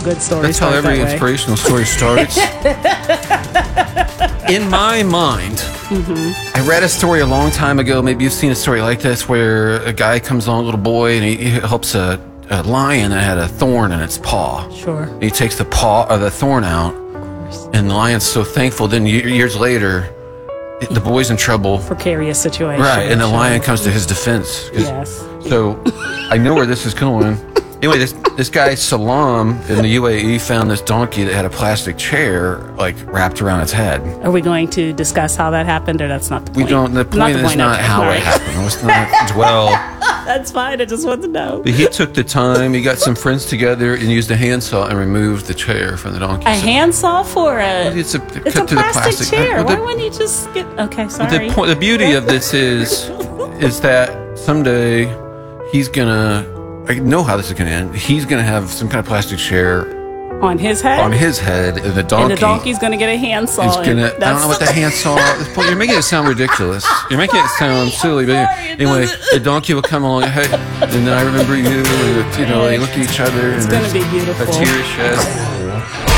good stories That's how start every that way. inspirational story starts. In my mind, I read a story a long time ago. Maybe you've seen a story like this where a guy comes along, a little boy, and he helps a lion that had a thorn in its paw. Sure. He takes the paw or the thorn out, and the lion's so thankful. Then years later, the boy's in trouble. Precarious situation. Right, and the Sure. lion comes to his defense. Yes. So I know where this is going. Anyway, this guy Salam in the UAE found this donkey that had a plastic chair like wrapped around its head. Are we going to discuss how that happened, or that's not the point? We don't. The point is not okay. how All it right. happened. Let's not dwell. That's fine. I just want to know. But he took the time. He got some friends together and used a handsaw and removed the chair from the donkey. A handsaw for a. It's a It's a cut to the plastic chair. Well, Why wouldn't you just get? Okay, sorry. The beauty of this is that someday he's gonna. I know how this is gonna end. He's gonna have some kind of plastic chair On his head. on his head, and the donkey. And the donkey's gonna get a handsaw. Is gonna. and I don't know what the handsaw. At this point, you're making it sound ridiculous. You're making it sound silly. But Sorry, it anyway, doesn't- the donkey will come along. Hey, and then I remember you. And, you know, they look at each other. It's and gonna there's be beautiful. A tear shed.